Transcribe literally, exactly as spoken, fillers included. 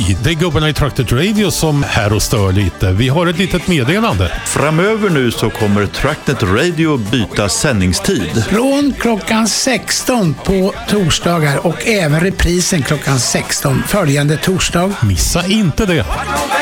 Oj, det är gubbarna i Trucknet Radio som här och stör lite. Vi har ett litet meddelande. Framöver nu så kommer Trucknet Radio byta sändningstid. Från klockan sexton på torsdagar och även reprisen klockan sexton följande torsdag. Missa inte det.